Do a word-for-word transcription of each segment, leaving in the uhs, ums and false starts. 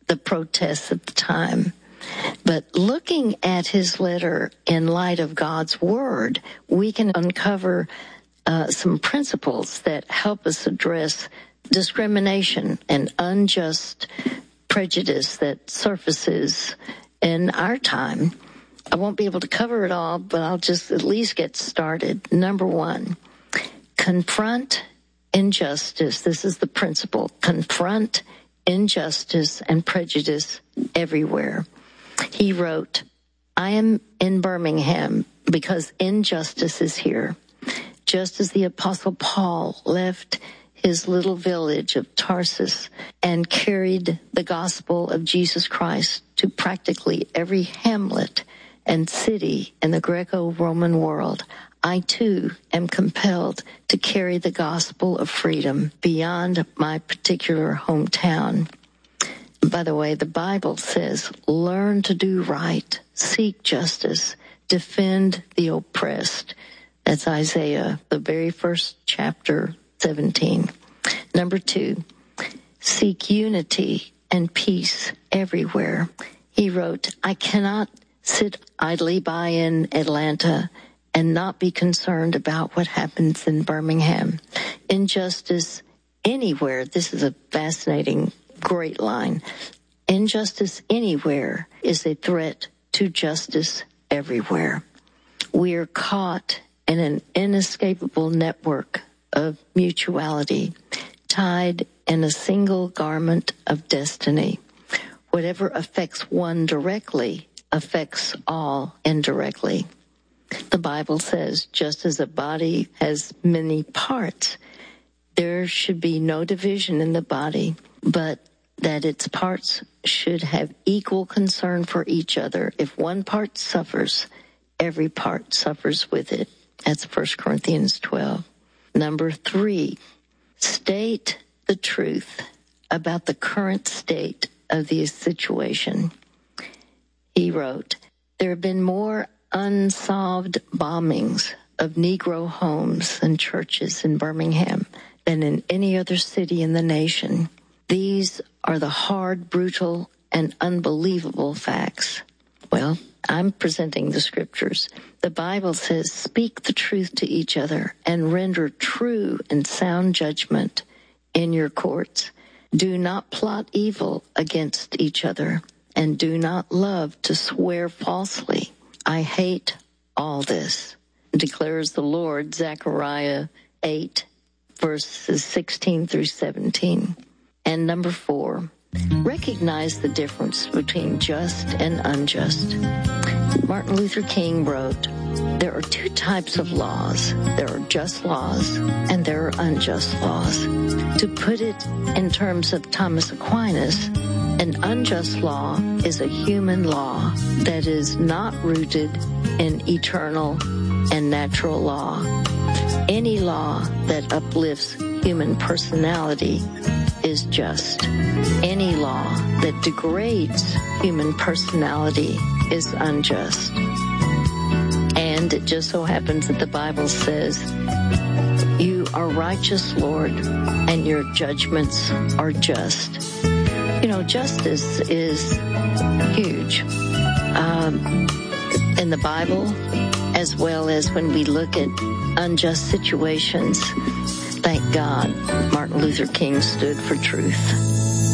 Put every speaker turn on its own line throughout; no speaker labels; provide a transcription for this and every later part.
the protests at the time. But looking at his letter in light of God's Word, we can uncover uh, some principles that help us address discrimination and unjust prejudice that surfaces in our time. I won't be able to cover it all, but I'll just at least get started. Number one, confront injustice. This is the principle. Confront injustice and prejudice everywhere. He wrote, I am in Birmingham because injustice is here. Just as the Apostle Paul left his little village of Tarsus and carried the gospel of Jesus Christ to practically every hamlet and city in the Greco-Roman world, I too am compelled to carry the gospel of freedom beyond my particular hometown. By the way, the Bible says, learn to do right, seek justice, defend the oppressed. That's Isaiah, the very first chapter, seventeen. Number two, seek unity and peace everywhere. He wrote, I cannot sit idly by in Atlanta and not be concerned about what happens in Birmingham. Injustice anywhere, this is a fascinating, great line. Injustice anywhere is a threat to justice everywhere. We are caught in an inescapable network of mutuality, tied in a single garment of destiny. Whatever affects one directly affects all indirectly. The Bible says, just as a body has many parts, there should be no division in the body, but that its parts should have equal concern for each other. If one part suffers, every part suffers with it. That's First Corinthians twelve. Number three, state the truth about the current state of the situation. He wrote, there have been more unsolved bombings of Negro homes and churches in Birmingham than in any other city in the nation. These are the hard, brutal, and unbelievable facts. Well, I'm presenting the scriptures. The Bible says, speak the truth to each other and render true and sound judgment in your courts. Do not plot evil against each other, and do not love to swear falsely. I hate all this, declares the Lord, Zechariah eight, verses sixteen through seventeen. And number four, recognize the difference between just and unjust. Martin Luther King wrote, there are two types of laws. There are just laws and there are unjust laws. To put it in terms of Thomas Aquinas, an unjust law is a human law that is not rooted in eternal and natural law. Any law that uplifts human personality is just. Any law that degrades human personality is unjust. And it just so happens that the Bible says, you are righteous, Lord, and your judgments are just. You know, justice is huge um, in the Bible, as well as when we look at unjust situations. Thank God Martin Luther King stood for truth.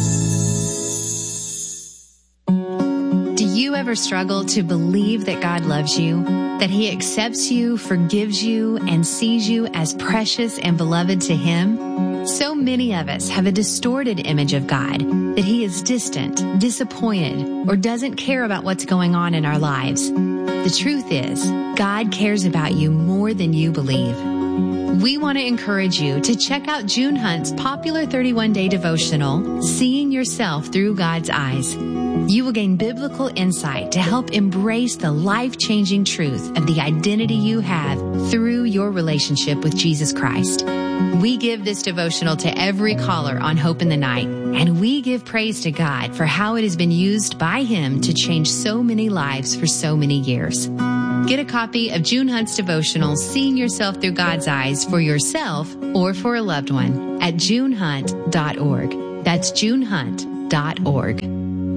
Do you ever struggle to believe that God loves you, that He accepts you, forgives you, and sees you as precious and beloved to Him? So many of us have a distorted image of God, that He is distant, disappointed, or doesn't care about what's going on in our lives. The truth is, God cares about you more than you believe. We want to encourage you to check out June Hunt's popular thirty-one day devotional, Seeing Yourself Through God's Eyes. You will gain biblical insight to help embrace the life-changing truth of the identity you have through your relationship with Jesus Christ. We give this devotional to every caller on Hope in the Night, and we give praise to God for how it has been used by Him to change so many lives for so many years. Get a copy of June Hunt's devotional, Seeing Yourself Through God's Eyes, for yourself or for a loved one at june hunt dot org. That's june hunt dot org.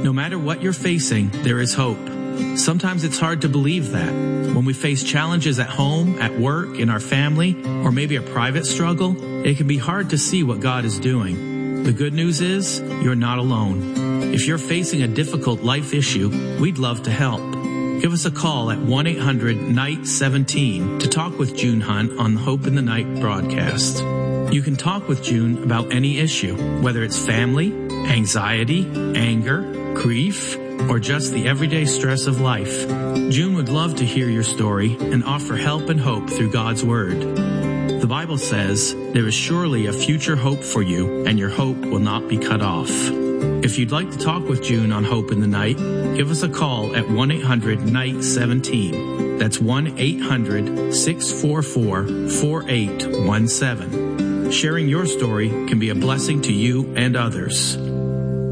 No matter what you're facing, there is hope. Sometimes it's hard to believe that. When we face challenges at home, at work, in our family, or maybe a private struggle, it can be hard to see what God is doing. The good news is, you're not alone. If you're facing a difficult life issue, we'd love to help. Give us a call at one eight hundred N I G H T seventeen to talk with June Hunt on the Hope in the Night broadcast. You can talk with June about any issue, whether it's family, anxiety, anger, grief, or just the everyday stress of life. June would love to hear your story and offer help and hope through God's Word. The Bible says, there is surely a future hope for you, and your hope will not be cut off. If you'd like to talk with June on Hope in the Night, give us a call at one eight hundred N I G H T seventeen. That's one eight hundred six four four four eight one seven. Sharing your story can be a blessing to you and others.